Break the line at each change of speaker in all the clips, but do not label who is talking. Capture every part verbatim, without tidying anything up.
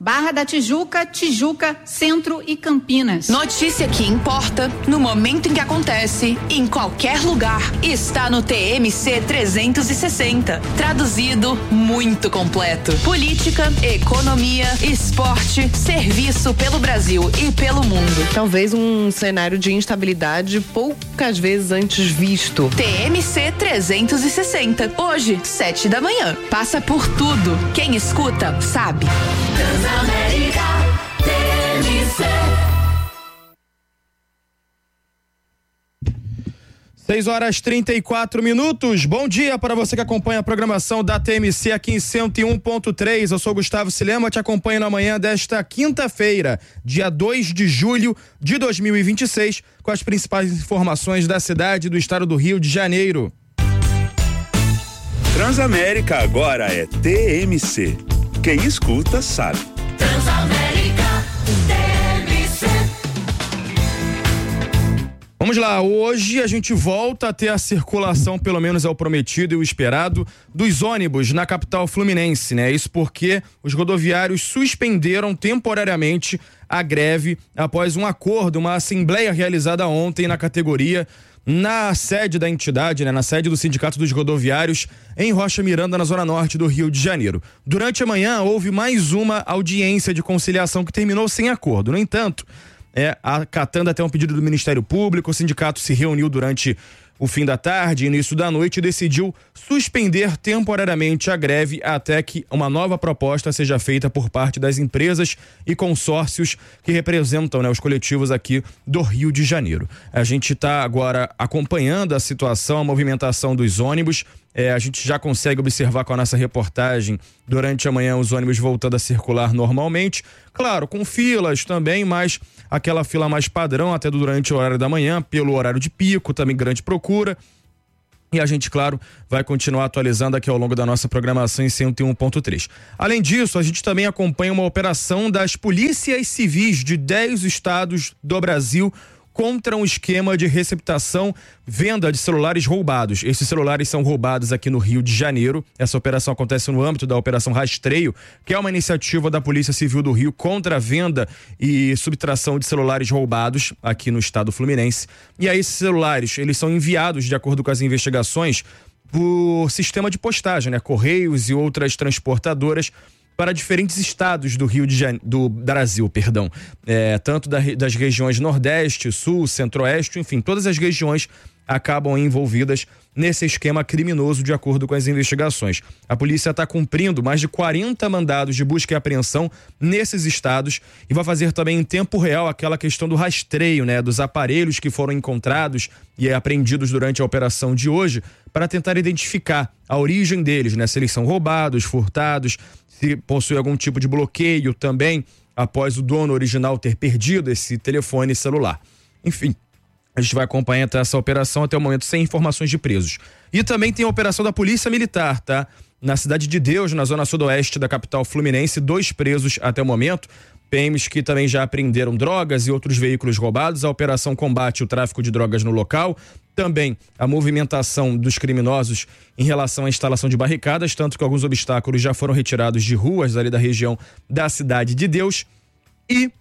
Barra da Tijuca, Tijuca, Centro e Campinas.
Notícia que importa no momento em que acontece, em qualquer lugar, está no T M C trezentos e sessenta. Traduzido, muito completo. Política, economia, esporte, serviço pelo Brasil e pelo mundo.
Talvez um cenário de instabilidade poucas vezes antes visto.
T M C trezentos e sessenta. Hoje, sete da manhã. Passa por tudo. Quem escuta, sabe.
Transamérica T M C.
seis horas e trinta e quatro minutos. Bom dia para você que acompanha a programação da T M C aqui em cento e um ponto três. Eu sou Gustavo Silema, te acompanho na manhã desta quinta-feira, dia dois de julho de dois mil e vinte e seis, com as principais informações da cidade e do estado do Rio de Janeiro.
Transamérica agora é T M C. Quem escuta sabe.
Transamérica T M C.
Vamos lá, hoje a gente volta a ter a circulação, pelo menos é o prometido e o esperado, dos ônibus na capital fluminense, né? Isso porque os rodoviários suspenderam temporariamente a greve após um acordo, uma assembleia realizada ontem na categoria, na sede da entidade, né, na sede do Sindicato dos Rodoviários, em Rocha Miranda, na zona norte do Rio de Janeiro. Durante a manhã, houve mais uma audiência de conciliação que terminou sem acordo. No entanto, é, acatando até um pedido do Ministério Público, o sindicato se reuniu durante o fim da tarde e início da noite e decidiu suspender temporariamente a greve até que uma nova proposta seja feita por parte das empresas e consórcios que representam, né, os coletivos aqui do Rio de Janeiro. A gente está agora acompanhando a situação, a movimentação dos ônibus. É, a gente já consegue observar com a nossa reportagem durante a manhã os ônibus voltando a circular normalmente, claro, com filas também, mas aquela fila mais padrão até durante o horário da manhã, pelo horário de pico, também grande procura. E a gente, claro, vai continuar atualizando aqui ao longo da nossa programação em cento e um ponto três. Além disso, a gente também acompanha uma operação das polícias civis de dez estados do Brasil contra um esquema de receptação, venda de celulares roubados. Esses celulares são roubados aqui no Rio de Janeiro. Essa operação acontece no âmbito da Operação Rastreio, que é uma iniciativa da Polícia Civil do Rio contra a venda e subtração de celulares roubados aqui no estado fluminense. E aí esses celulares, eles são enviados, de acordo com as investigações, por sistema de postagem, né? Correios e outras transportadoras, para diferentes estados do Rio de Janeiro, do Brasil, perdão, é, tanto da, das regiões Nordeste, Sul, Centro-Oeste, enfim, todas as regiões acabam envolvidas nesse esquema criminoso, de acordo com as investigações. A polícia está cumprindo mais de quarenta mandados de busca e apreensão nesses estados e vai fazer também em tempo real aquela questão do rastreio, né, dos aparelhos que foram encontrados e apreendidos durante a operação de hoje, para tentar identificar a origem deles, né, se eles são roubados, furtados, se possui algum tipo de bloqueio também após o dono original ter perdido esse telefone celular. Enfim, a gente vai acompanhar essa operação até o momento sem informações de presos. E também tem a operação da Polícia Militar, tá? Na Cidade de Deus, na zona sudoeste da capital fluminense, dois presos até o momento. P Ms que também já apreenderam drogas e outros veículos roubados. A operação combate o tráfico de drogas no local. Também a movimentação dos criminosos em relação à instalação de barricadas, tanto que alguns obstáculos já foram retirados de ruas ali da região da Cidade de Deus. E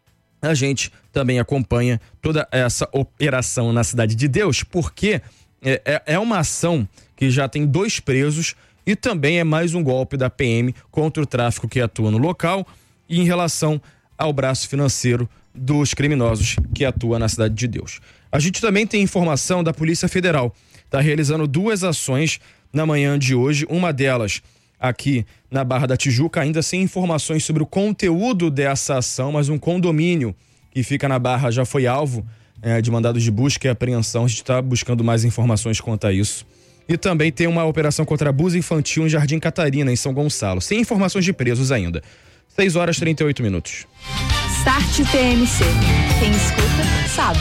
a gente também acompanha toda essa operação na Cidade de Deus, porque é, é uma ação que já tem dois presos e também é mais um golpe da P M contra o tráfico que atua no local e em relação ao braço financeiro dos criminosos que atua na Cidade de Deus. A gente também tem informação da Polícia Federal. Está realizando duas ações na manhã de hoje. Uma delas aqui na Barra da Tijuca, ainda sem informações sobre o conteúdo dessa ação, mas um condomínio que fica na Barra já foi alvo é, de mandados de busca e apreensão. A gente está buscando mais informações quanto a isso. E também tem uma operação contra abuso infantil em Jardim Catarina, em São Gonçalo. Sem informações de presos ainda. seis horas e trinta e oito minutos.
Start T M C. Quem escuta, sabe.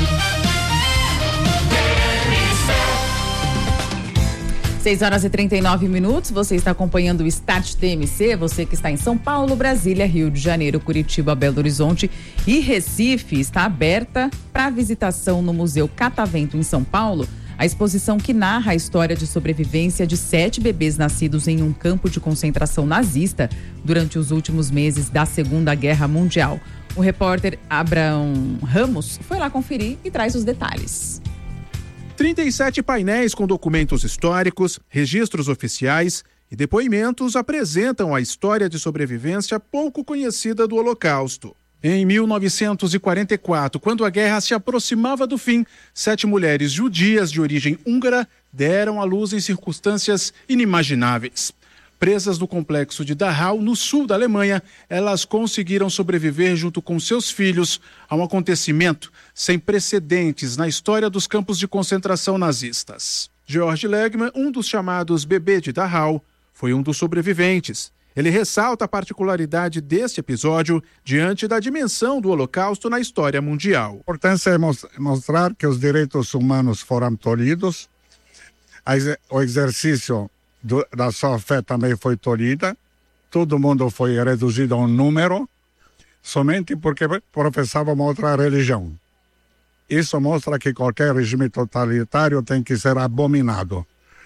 seis horas e trinta e nove minutos, você está acompanhando o Start T M C, você que está em São Paulo, Brasília, Rio de Janeiro, Curitiba, Belo Horizonte e Recife, está aberta para visitação no Museu Catavento em São Paulo A exposição, que narra a história de sobrevivência de sete bebês nascidos em um campo de concentração nazista durante os últimos meses da Segunda Guerra Mundial. O repórter Abraão Ramos foi lá conferir e traz os detalhes.
trinta e sete painéis com documentos históricos, registros oficiais e depoimentos apresentam a história de sobrevivência pouco conhecida do Holocausto. Em mil novecentos e quarenta e quatro, quando a guerra se aproximava do fim, sete mulheres judias de origem húngara deram à luz em circunstâncias inimagináveis. Presas no complexo de Dachau, no sul da Alemanha, elas conseguiram sobreviver junto com seus filhos a um acontecimento sem precedentes na história dos campos de concentração nazistas. Georg Legmann, um dos chamados bebê de Dachau, foi um dos sobreviventes. Ele ressalta a particularidade deste episódio diante da dimensão do Holocausto na história mundial.
A importância é mostrar que os direitos humanos foram tolhidos, o exercício do, da sua fé também foi tolhida, todo mundo foi reduzido a um número, somente porque professava uma outra religião. Isso mostra que qualquer regime totalitário tem que ser abominado.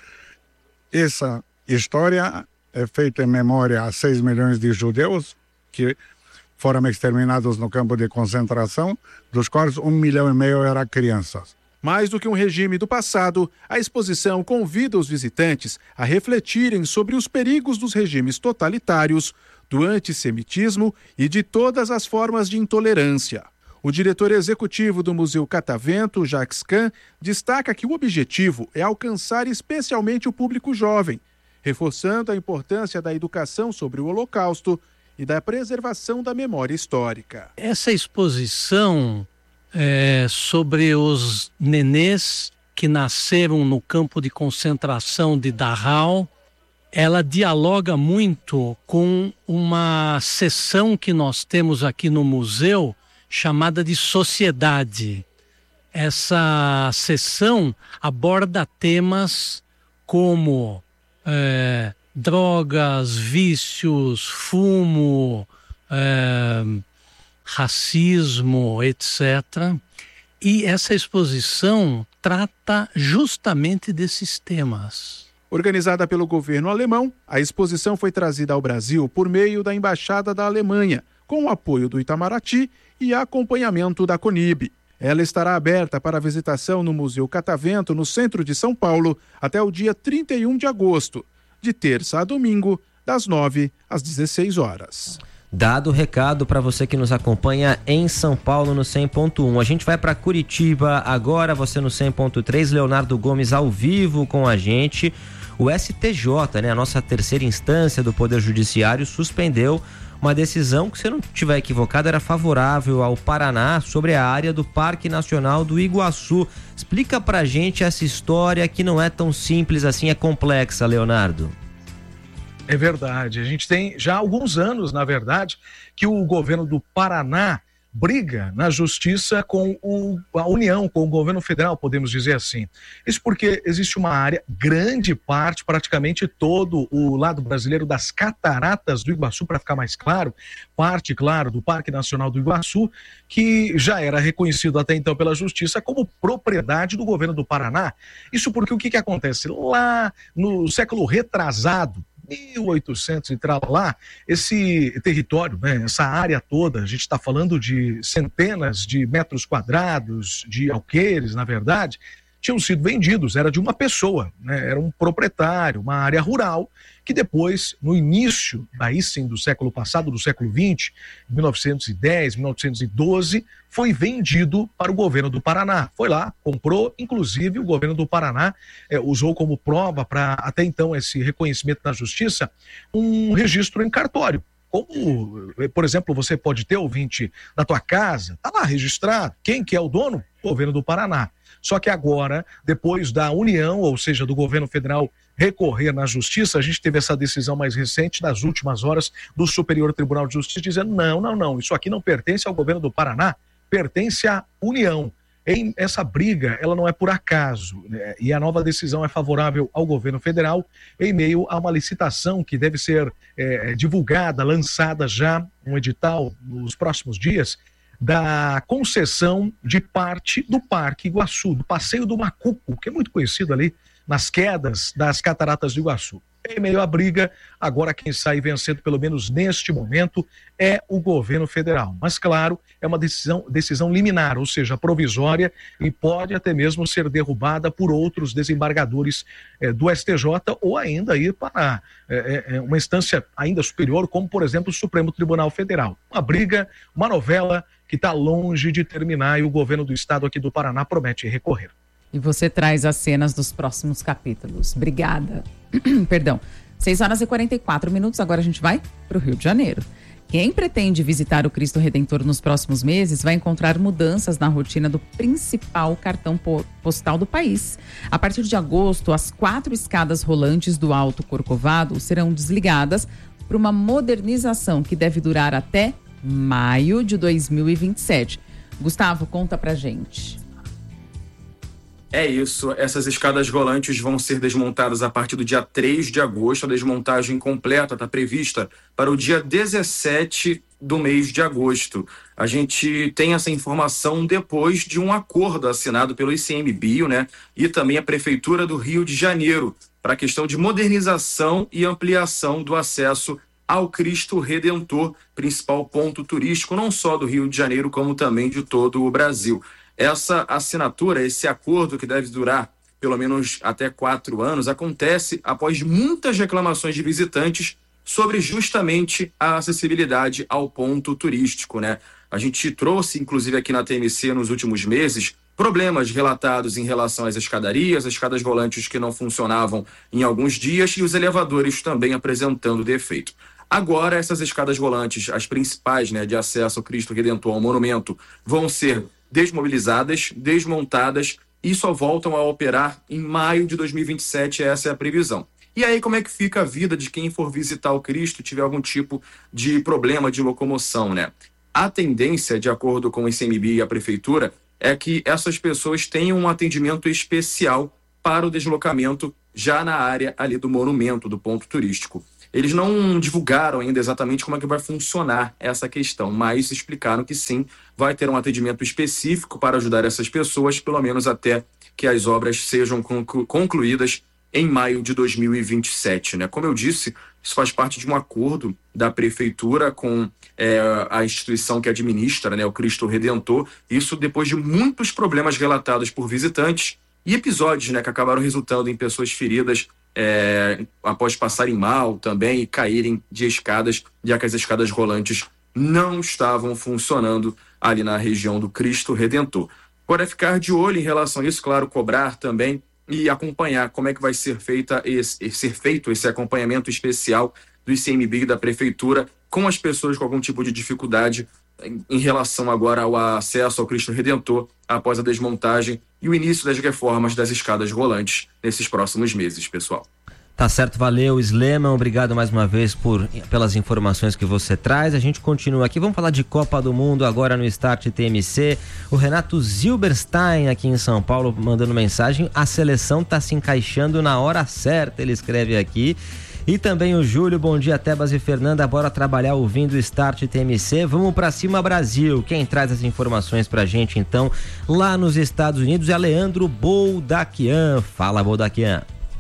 Essa história é feita em memória a seis milhões de judeus que foram exterminados no campo de concentração, dos quais um milhão e meio eram crianças.
Mais do que um regime do passado, a exposição convida os visitantes a refletirem sobre os perigos dos regimes totalitários, do antissemitismo e de todas as formas de intolerância. O diretor executivo do Museu Catavento, Jacques Kahn, destaca que o objetivo é alcançar especialmente o público jovem, reforçando a importância da educação sobre o Holocausto e da preservação da memória histórica.
Essa exposição é sobre os nenês que nasceram no campo de concentração de Dachau, ela dialoga muito com uma seção que nós temos aqui no museu, chamada de Sociedade. Essa seção aborda temas como É, drogas, vícios, fumo, é, racismo, etcétera. E essa exposição trata justamente desses temas.
Organizada pelo governo alemão, a exposição foi trazida ao Brasil por meio da Embaixada da Alemanha, com o apoio do Itamaraty e acompanhamento da CONIB. Ela estará aberta para visitação no Museu Catavento, no centro de São Paulo, até o dia trinta e um de agosto, de terça a domingo, das nove às dezesseis horas.
Dado o recado para você que nos acompanha em São Paulo no cem ponto um. A gente vai para Curitiba agora, você no cem ponto três, Leonardo Gomes ao vivo com a gente. O S T J, né, a nossa terceira instância do Poder Judiciário, suspendeu uma decisão que, se eu não estiver equivocado, era favorável ao Paraná sobre a área do Parque Nacional do Iguaçu. Explica pra gente essa história que não é tão simples assim, é complexa, Leonardo.
É verdade, a gente tem já há alguns anos, na verdade, que o governo do Paraná briga na justiça com o, a União, com o governo federal, podemos dizer assim. Isso porque existe uma área, grande parte, praticamente todo o lado brasileiro das Cataratas do Iguaçu, para ficar mais claro, parte, claro, do Parque Nacional do Iguaçu, que já era reconhecido até então pela justiça como propriedade do governo do Paraná. Isso porque o que, que acontece? Lá no século retrasado, mil e oitocentos e tal lá, esse território, né, essa área toda, a gente está falando de centenas de metros quadrados, de alqueires, na verdade, tinham sido vendidos, era de uma pessoa, né, era um proprietário, uma área rural, que depois, no início, aí sim, do século passado, do século vinte, mil novecentos e dez, mil novecentos e doze, foi vendido para o governo do Paraná. Foi lá, comprou, inclusive o governo do Paraná eh, usou como prova para, até então, esse reconhecimento na justiça, um registro em cartório. Como, por exemplo, você pode ter, ouvinte, da tua casa, tá lá registrado, quem que é o dono? O governo do Paraná. Só que agora, depois da União, ou seja, do governo federal, recorrer na justiça, a gente teve essa decisão mais recente, nas últimas horas, do Superior Tribunal de Justiça, dizendo não, não, não, isso aqui não pertence ao governo do Paraná, pertence à União. Em essa briga, ela não é por acaso, né? E a nova decisão é favorável ao governo federal em meio a uma licitação que deve ser é, divulgada, lançada já, um edital nos próximos dias, da concessão de parte do Parque Iguaçu, do Passeio do Macuco, que é muito conhecido ali nas quedas das Cataratas do Iguaçu. Em meio à briga, agora quem sai vencendo, pelo menos neste momento, é o governo federal. Mas, claro, é uma decisão, decisão liminar, ou seja, provisória, e pode até mesmo ser derrubada por outros desembargadores eh, do S T J ou ainda ir para eh, eh, uma instância ainda superior, como, por exemplo, o Supremo Tribunal Federal. Uma briga, uma novela que está longe de terminar e o governo do estado aqui do Paraná promete recorrer.
E você traz as cenas dos próximos capítulos. Obrigada. Perdão. seis horas e quarenta e quatro minutos, agora a gente vai para o Rio de Janeiro. Quem pretende visitar o Cristo Redentor nos próximos meses vai encontrar mudanças na rotina do principal cartão postal do país. A partir de agosto, as quatro escadas rolantes do Alto Corcovado serão desligadas para uma modernização que deve durar até maio de dois mil e vinte e sete. Gustavo, conta pra gente.
É isso, essas escadas rolantes vão ser desmontadas a partir do dia três de agosto. A desmontagem completa está prevista para o dia dezessete do mês de agosto. A gente tem essa informação depois de um acordo assinado pelo ICMBio, né, e também a Prefeitura do Rio de Janeiro, para a questão de modernização e ampliação do acesso ao Cristo Redentor, principal ponto turístico, não só do Rio de Janeiro, como também de todo o Brasil. Essa assinatura, esse acordo que deve durar pelo menos até quatro anos, acontece após muitas reclamações de visitantes sobre justamente a acessibilidade ao ponto turístico, né? A gente trouxe, inclusive aqui na T M C nos últimos meses, problemas relatados em relação às escadarias, as escadas rolantes que não funcionavam em alguns dias e os elevadores também apresentando defeito. Agora, essas escadas rolantes, as principais, né, de acesso ao Cristo Redentor, ao monumento, vão ser desmobilizadas, desmontadas e só voltam a operar em maio de dois mil e vinte e sete, essa é a previsão. E aí, como é que fica a vida de quem for visitar o Cristo e tiver algum tipo de problema de locomoção, né? A tendência, de acordo com o I C M B e a Prefeitura, é que essas pessoas tenham um atendimento especial para o deslocamento já na área ali do monumento, do ponto turístico. Eles não divulgaram ainda exatamente como é que vai funcionar essa questão, mas explicaram que sim, vai ter um atendimento específico para ajudar essas pessoas, pelo menos até que as obras sejam conclu- concluídas em maio de dois mil e vinte e sete, né? Como eu disse, isso faz parte de um acordo da Prefeitura com é, a instituição que administra, né, o Cristo Redentor, isso depois de muitos problemas relatados por visitantes e episódios, né, que acabaram resultando em pessoas feridas É, após passarem mal também e caírem de escadas, já que as escadas rolantes não estavam funcionando ali na região do Cristo Redentor. Agora é ficar de olho em relação a isso, claro, cobrar também e acompanhar como é que vai ser, feita esse, ser feito esse acompanhamento especial do I C M B e da Prefeitura com as pessoas com algum tipo de dificuldade em, em relação agora ao acesso ao Cristo Redentor após a desmontagem e o início das reformas das escadas rolantes nesses próximos meses, pessoal.
Tá certo, valeu, Sleman, obrigado mais uma vez por, pelas informações que você traz. A gente continua aqui, vamos falar de Copa do Mundo agora no Start T M C. O Renato Zilberstein aqui em São Paulo mandando mensagem, a seleção tá se encaixando na hora certa, ele escreve aqui. E também o Júlio, bom dia, Tebas e Fernanda, bora trabalhar ouvindo o Start T M C, vamos pra cima, Brasil. Quem traz as informações pra gente então, lá nos Estados Unidos, é Leandro Boldaquian. Fala, Boldaquian.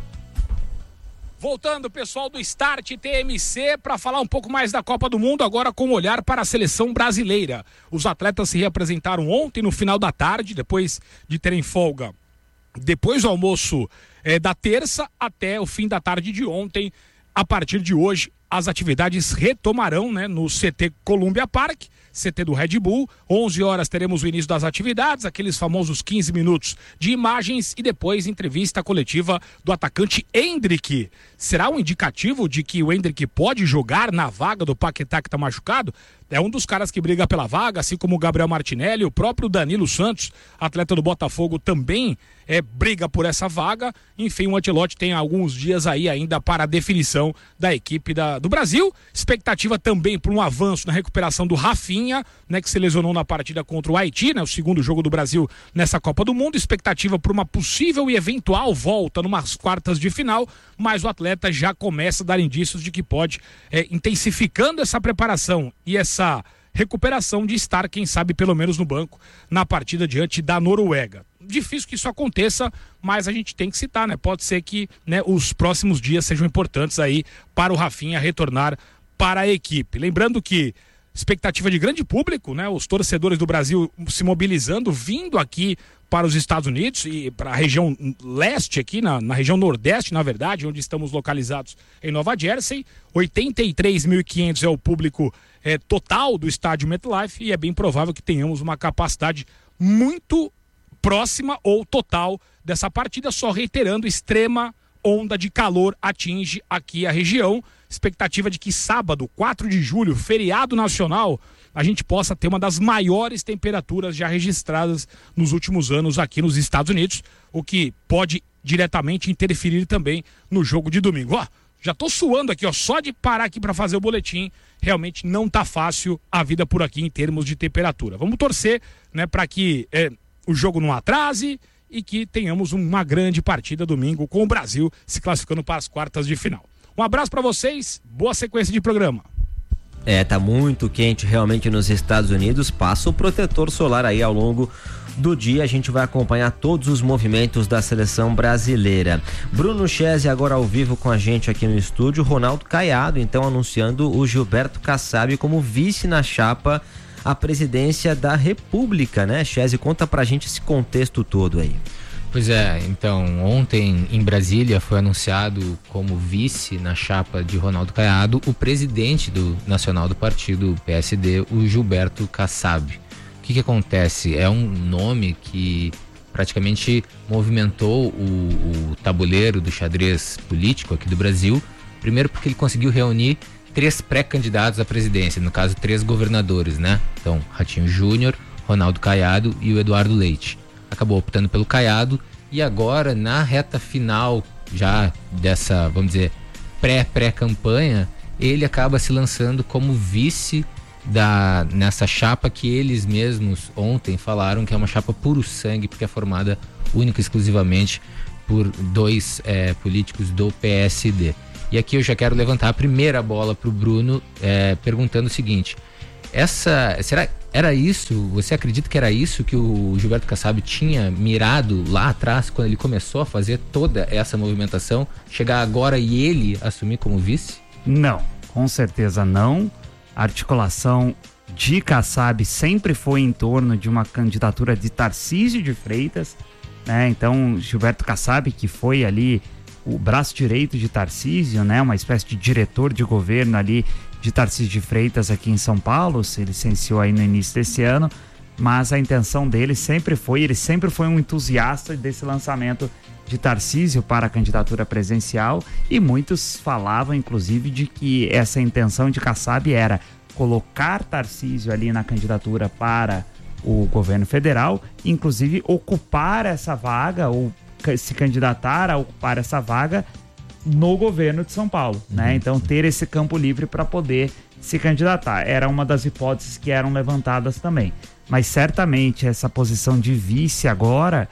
Voltando, pessoal do Start T M C, para falar um pouco mais da Copa do Mundo, agora com um olhar para a seleção brasileira. Os atletas se reapresentaram ontem no final da tarde, depois de terem folga. Depois do almoço é, da terça até o fim da tarde de ontem. A partir de hoje, as atividades retomarão, né, no C T Columbia Park, C T do Red Bull. onze horas teremos o início das atividades, aqueles famosos quinze minutos de imagens e depois entrevista coletiva do atacante Endrick. Será um indicativo de que o Endrick pode jogar na vaga do Paquetá, que está machucado? É um dos caras que briga pela vaga, assim como o Gabriel Martinelli, o próprio Danilo Santos, atleta do Botafogo, também é, briga por essa vaga. Enfim, o Ancelotti tem alguns dias aí ainda para a definição da equipe da, do Brasil. Expectativa também por um avanço na recuperação do Rafinha, né, que se lesionou na partida contra o Haiti, né, o segundo jogo do Brasil nessa Copa do Mundo. Expectativa por uma possível e eventual volta numas quartas de final, mas o atleta já começa a dar indícios de que pode, é, intensificando essa preparação e essa recuperação de estar, quem sabe, pelo menos no banco na partida diante da Noruega. Difícil que isso aconteça, mas a gente tem que citar, né? Pode ser que, né, os próximos dias sejam importantes aí para o Rafinha retornar para a equipe. Lembrando que expectativa de grande público, né? Os torcedores do Brasil se mobilizando, vindo aqui para os Estados Unidos e para a região leste aqui, na, na região nordeste, na verdade, onde estamos localizados em Nova Jersey. oitenta e três mil e quinhentos é o público é, total do estádio MetLife e é bem provável que tenhamos uma capacidade muito próxima ou total dessa partida, só reiterando, extrema onda de calor atinge aqui a região. Expectativa de que sábado, quatro de julho, feriado nacional, a gente possa ter uma das maiores temperaturas já registradas nos últimos anos aqui nos Estados Unidos, o que pode diretamente interferir também no jogo de domingo. Ó, já tô suando aqui, ó, só de parar aqui para fazer o boletim, realmente não tá fácil a vida por aqui em termos de temperatura. Vamos torcer, né, para que é, o jogo não atrase e que tenhamos uma grande partida domingo com o Brasil se classificando para as quartas de final. Um abraço para vocês, boa sequência de programa.
É, tá muito quente realmente nos Estados Unidos, passa o protetor solar aí ao longo do dia, a gente vai acompanhar todos os movimentos da seleção brasileira. Bruno Chese agora ao vivo com a gente aqui no estúdio, Ronaldo Caiado então anunciando o Gilberto Kassab como vice na chapa à presidência da República, né? Chese, conta pra gente esse contexto todo aí.
Pois é, então ontem em Brasília foi anunciado como vice na chapa de Ronaldo Caiado o presidente do nacional do partido P S D, o Gilberto Kassab. O que que acontece? É um nome que praticamente movimentou o, o tabuleiro do xadrez político aqui do Brasil, primeiro porque ele conseguiu reunir três pré-candidatos à presidência, no caso três governadores, né? Então, Ratinho Júnior, Ronaldo Caiado e o Eduardo Leite. Acabou optando pelo Caiado e agora na reta final já dessa, vamos dizer, pré-pré-campanha, ele acaba se lançando como vice da, nessa chapa que eles mesmos ontem falaram que é uma chapa puro sangue, porque é formada única e exclusivamente por dois é, políticos do P S D. E aqui eu já quero levantar a primeira bola para o Bruno, é, perguntando o seguinte: essa, será era isso? Você acredita que era isso que o Gilberto Kassab tinha mirado lá atrás, quando ele começou a fazer toda essa movimentação, chegar agora e ele assumir como vice?
Não, com certeza não. A articulação de Kassab sempre foi em torno de uma candidatura de Tarcísio de Freitas, né? Então, Gilberto Kassab, que foi ali o braço direito de Tarcísio, né? Uma espécie de diretor de governo ali de Tarcísio de Freitas aqui em São Paulo, se licenciou aí no início desse ano, mas a intenção dele sempre foi, ele sempre foi um entusiasta desse lançamento de Tarcísio para a candidatura presidencial, e muitos falavam inclusive de que essa intenção de Kassab era colocar Tarcísio ali na candidatura para o governo federal, inclusive ocupar essa vaga ou se candidatar a ocupar essa vaga no governo de São Paulo, uhum. né? Então ter esse campo livre para poder se candidatar. Era uma das hipóteses que eram levantadas também. Mas certamente essa posição de vice agora,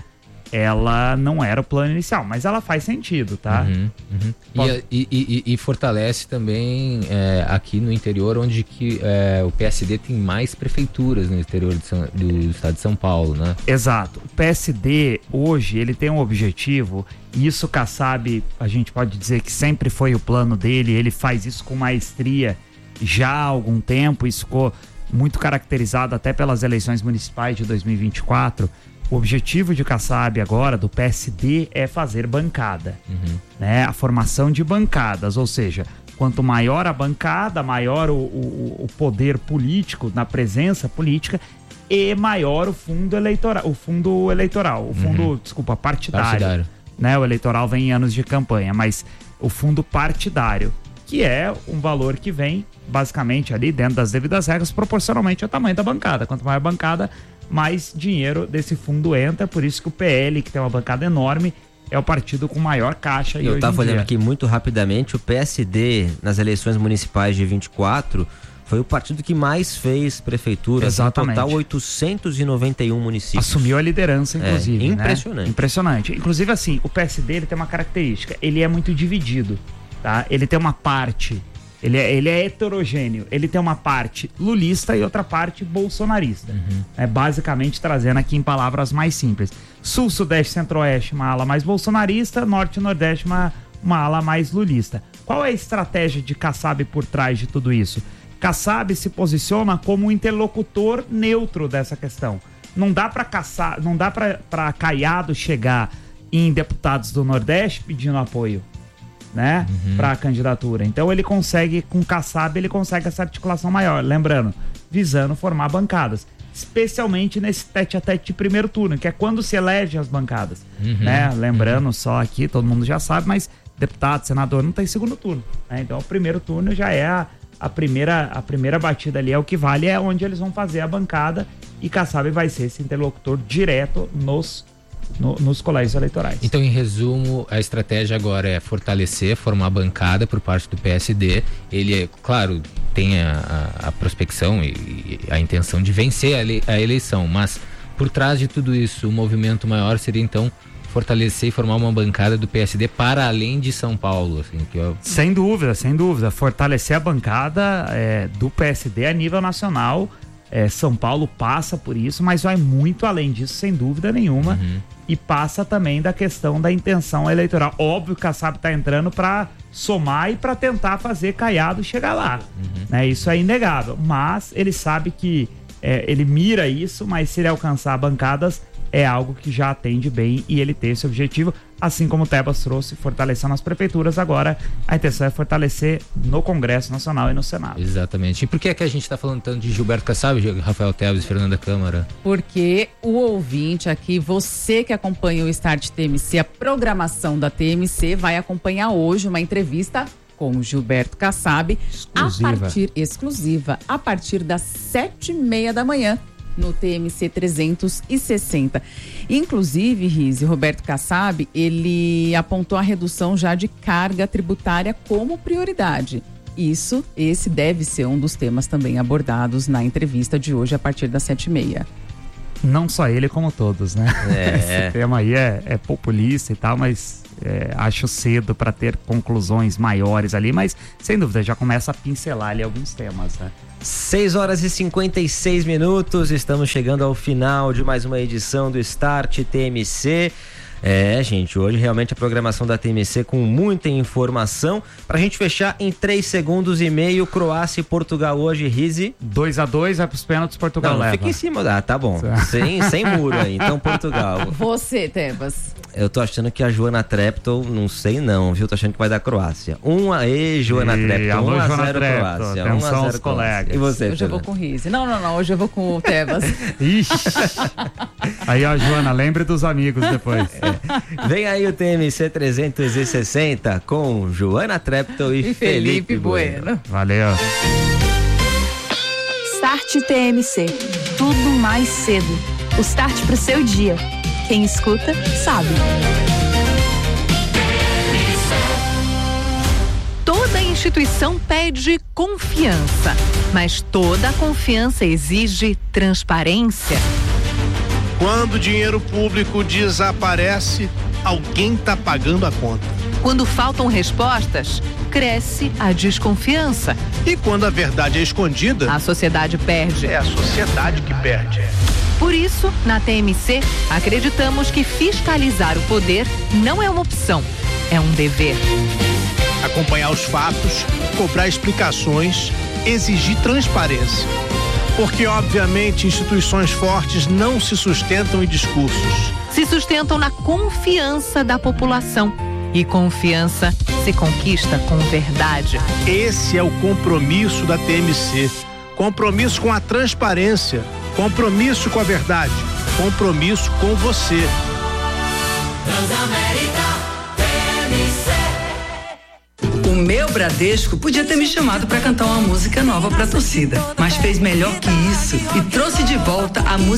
ela não era o plano inicial, mas ela faz sentido, tá?
Uhum, uhum. E, e, e, e fortalece também é, aqui no interior, onde que, é, o P S D tem mais prefeituras no interior de São, do estado de São Paulo, né?
Exato. O P S D hoje, ele tem um objetivo, e isso Kassab, a gente pode dizer que sempre foi o plano dele, ele faz isso com maestria já há algum tempo, isso ficou muito caracterizado até pelas eleições municipais de dois mil e vinte e quatro. O objetivo de Kassab agora, do P S D, é fazer bancada, uhum. né? A formação de bancadas, ou seja, quanto maior a bancada, maior o, o, o poder político, na presença política, e maior o fundo eleitoral, o fundo eleitoral, o fundo, uhum. desculpa, partidário, partidário. Né? O eleitoral vem em anos de campanha, mas o fundo partidário, que é um valor que vem basicamente ali dentro das devidas regras, proporcionalmente ao tamanho da bancada. Quanto maior a bancada, mais dinheiro desse fundo entra, por isso que o P L, que tem uma bancada enorme, é o partido com maior caixa.
Eu estava olhando aqui muito rapidamente, o P S D nas eleições municipais de vinte e quatro foi o partido que mais fez prefeituras. Exatamente. No total oitocentos e noventa e um municípios.
Assumiu a liderança, inclusive.
É, impressionante.
Né? Impressionante. Inclusive, assim, o P S D ele tem uma característica, ele é muito dividido, tá? Ele tem uma parte Ele é, ele é heterogêneo. Ele tem uma parte lulista e outra parte bolsonarista. Uhum. É basicamente trazendo aqui em palavras mais simples. Sul, Sudeste, Centro-Oeste, uma ala mais bolsonarista. Norte e Nordeste, uma, uma ala mais lulista. Qual é a estratégia de Kassab por trás de tudo isso? Kassab se posiciona como um interlocutor neutro dessa questão. Não dá para caçar, não dá para Caiado chegar em deputados do Nordeste pedindo apoio, né, uhum. para a candidatura. Então ele consegue, com Kassab, ele consegue essa articulação maior. Lembrando, visando formar bancadas, especialmente nesse tete-a-tete de primeiro turno, que é quando se elege as bancadas, uhum. né? Lembrando uhum. só aqui, todo mundo já sabe, mas deputado, senador não tem segundo turno, né? Então o primeiro turno já é a, a, primeira, a primeira batida ali, é o que vale, é onde eles vão fazer a bancada, e Kassab vai ser esse interlocutor direto nos No, nos colégios eleitorais.
Então, em resumo, a estratégia agora é fortalecer, formar bancada por parte do P S D. Ele, é, claro, tem a, a, a prospecção e, e a intenção de vencer a, ele, a eleição, mas por trás de tudo isso, o movimento maior seria, então, fortalecer e formar uma bancada do P S D para além de São Paulo. Assim, que eu...
Sem dúvida, sem dúvida. Fortalecer a bancada é, do P S D a nível nacional. É, São Paulo passa por isso, mas vai muito além disso, sem dúvida nenhuma. Uhum. E passa também da questão da intenção eleitoral. Óbvio que o Kassab está entrando para somar e para tentar fazer Caiado chegar lá. Uhum. Né? Isso é inegável. Mas ele sabe que é, ele mira isso, mas se ele alcançar bancadas, é algo que já atende bem e ele tem esse objetivo. Assim como o Tebas trouxe, fortalecendo as prefeituras, agora a intenção é fortalecer no Congresso Nacional e no Senado.
Exatamente. E por que é que a gente está falando tanto de Gilberto Kassab, Rafael Tebas e Fernanda Câmara?
Porque o ouvinte aqui, você que acompanha o Start T M C, a programação da T M C, vai acompanhar hoje uma entrevista com o Gilberto Kassab, exclusiva. a partir exclusiva, a partir das sete e meia da manhã. No T M C trezentos e sessenta. Inclusive, Rizzi, Roberto Kassab, ele apontou a redução já de carga tributária como prioridade. Isso, esse deve ser um dos temas também abordados na entrevista de hoje a partir das sete e meia.
Não só ele, como todos, né?
É.
Esse tema aí é, é populista e tal, mas é, acho cedo para ter conclusões maiores ali, mas sem dúvida já começa a pincelar ali alguns temas, né?
seis horas e cinquenta e seis minutos, estamos chegando ao final de mais uma edição do Start T M C. É, gente, hoje realmente a programação da T M C com muita informação. Pra gente fechar em três segundos e meio, Croácia e Portugal hoje, Rizzi.
dois a dois, vai pros pênaltis, Portugal
não,
leva.
Fica em cima, ah, tá bom. Sem, sem muro aí, então Portugal.
Você, Tebas.
Eu tô achando que a Joana Treptow, não sei não, viu? Tô achando que vai dar Croácia. Um aí, Joana Treptow. um a zero Croácia. um a zero colegas.
E você,
Hoje eu vou com o Rizzi. Não, não, não. Hoje eu vou com o Tebas.
Ixi. Aí, ó, Joana, lembre dos amigos depois.
É. Vem aí o T M C trezentos e sessenta com Joana Treptow e, e Felipe, Felipe Bueno. bueno.
Valeu.
Start T M C. Tudo mais cedo. O start pro seu dia. Quem escuta, sabe. Toda instituição pede confiança, mas toda confiança exige transparência.
Quando o dinheiro público desaparece, alguém está pagando a conta.
Quando faltam respostas, cresce a desconfiança.
E quando a verdade é escondida,
a sociedade perde.
É a sociedade que perde.
Por isso, na T M C, acreditamos que fiscalizar o poder não é uma opção, é um dever.
Acompanhar os fatos, cobrar explicações, exigir transparência. Porque, obviamente, instituições fortes não se sustentam em discursos.
Se sustentam na confiança da população. E confiança se conquista com verdade.
Esse é o compromisso da T M C. Compromisso com a transparência. Compromisso com a verdade. Compromisso com você.
Transamérica T M C.
O meu Bradesco podia ter me chamado para cantar uma música nova para a torcida, mas fez melhor que isso e trouxe de volta a música